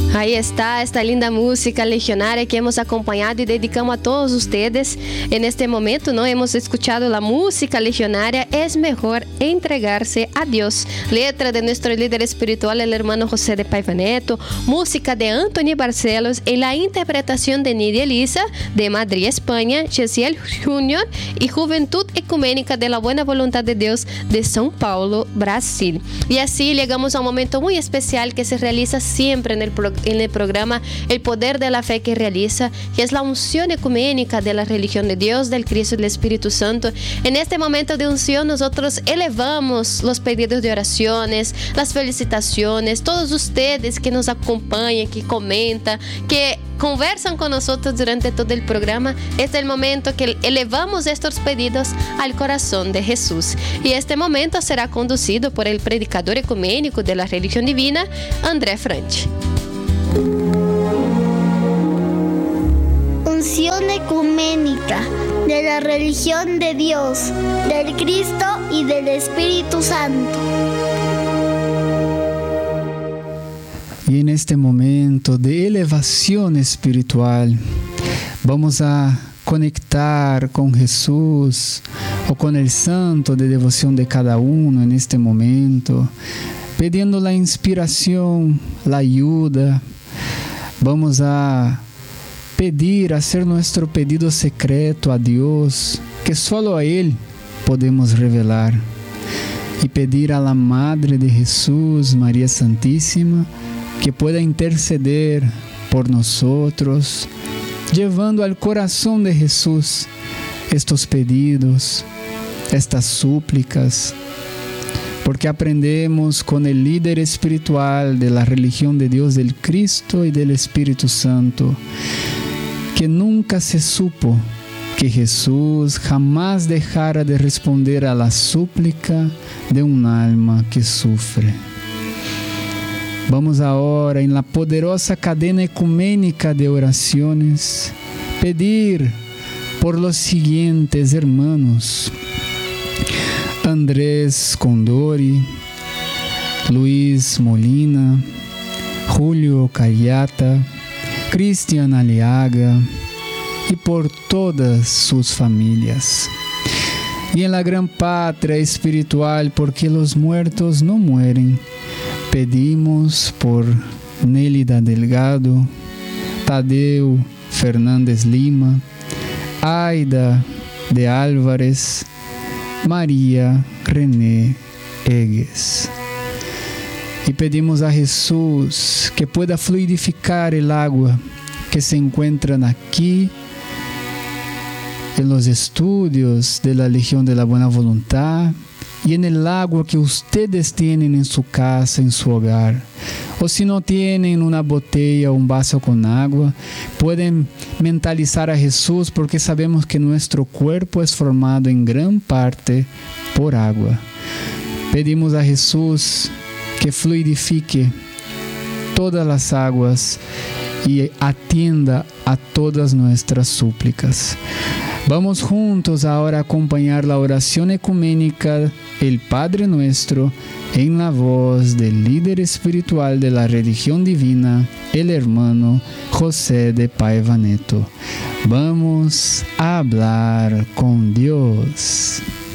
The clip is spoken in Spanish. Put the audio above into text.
Ahí está esta linda música legionaria que hemos acompañado y dedicamos a todos ustedes en este momento, ¿no? Hemos escuchado la música legionaria Es mejor entregarse a Dios, letra de nuestro líder espiritual, el hermano José de Paiva Neto, música de Anthony Barcelos y la interpretación de Nidia Elisa de Madrid, España, Gesiel Junior y Juventud Ecuménica de la Buena Voluntad de Dios de São Paulo, Brasil. Y así llegamos a un momento muy especial que se realiza siempre en el programa El Poder de la Fe que realiza, que es la unción ecuménica de la religión de Dios, del Cristo y del Espíritu Santo. En este momento de unción nosotros elevamos los pedidos de oraciones, las felicitaciones, todos ustedes que nos acompañan, que comentan, que conversan con nosotros durante todo el programa. Es el momento que elevamos estos pedidos al corazón de Jesús. Y este momento será conducido por el predicador ecuménico de la religión divina, André Franchi. Unción ecuménica de la religión de Dios, del Cristo y del Espíritu Santo. Y en este momento de elevación espiritual, vamos a conectar con Jesús o con el santo de devoción de cada uno en este momento, pidiendo la inspiración, la ayuda. Vamos a pedir, hacer nuestro pedido secreto a Dios, que solo a Él podemos revelar, y pedir a la Madre de Jesús, María Santísima, que pueda interceder por nosotros, llevando al corazón de Jesús estos pedidos, estas súplicas, porque aprendemos con el líder espiritual de la religión de Dios, del Cristo y del Espíritu Santo, que nunca se supo que Jesús jamás dejara de responder a la súplica de un alma que sufre. Vamos ahora, en la poderosa cadena ecuménica de oraciones, pedir por los siguientes hermanos: Andrés Condori, Luis Molina, Julio Cayata, Cristian Aliaga, y por todas sus familias. Y en la gran patria espiritual, porque los muertos no mueren, pedimos por Nélida Delgado, Tadeu Fernández Lima, Aida de Álvarez, María René Egues. Y pedimos a Jesús que pueda fluidificar el agua que se encuentran aquí en los estudios de la Legión de la Buena Voluntad y en el agua que ustedes tienen en su casa, en su hogar. O si no tienen una botella o un vaso con agua, pueden mentalizar a Jesús, porque sabemos que nuestro cuerpo es formado en gran parte por agua. Pedimos a Jesús que fluidifique todas las aguas y atienda a todas nuestras súplicas. Vamos juntos ahora a acompañar la oración ecuménica, el Padre Nuestro, en la voz del líder espiritual de la religión divina, el hermano José de Paiva Neto. Vamos a hablar con Dios.